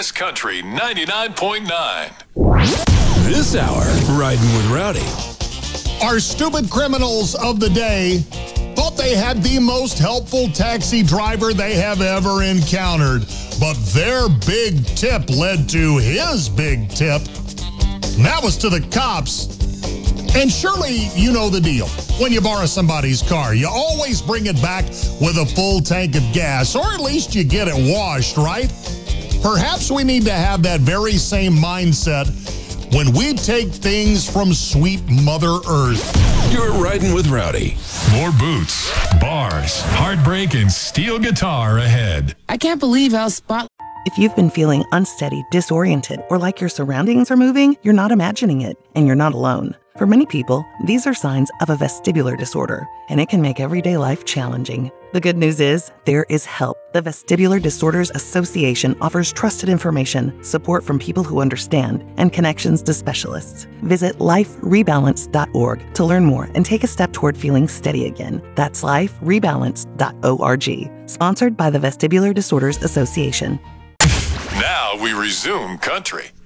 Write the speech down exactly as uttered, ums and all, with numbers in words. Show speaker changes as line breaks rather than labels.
Kiss Country ninety-nine point nine.
This hour, Riding with Rowdy.
Our stupid criminals of the day thought they had the most helpful taxi driver they have ever encountered, but their big tip led to his big tip. And that was to the cops. And surely you know the deal. When you borrow somebody's car, you always bring it back with a full tank of gas, or at least you get it washed, right? Perhaps we need to have that very same mindset when we take things from sweet Mother Earth.
You're Riding with Rowdy.
More boots, bars, heartbreak, and steel guitar ahead.
I can't believe how spot.
If you've been feeling unsteady, disoriented, or like your surroundings are moving, you're not imagining it, and you're not alone. For many people, these are signs of a vestibular disorder, and it can make everyday life challenging. The good news is, there is help. The Vestibular Disorders Association offers trusted information, support from people who understand, and connections to specialists. Visit life rebalance dot org to learn more and take a step toward feeling steady again. That's life rebalance dot org. Sponsored by the Vestibular Disorders Association.
Now we resume country.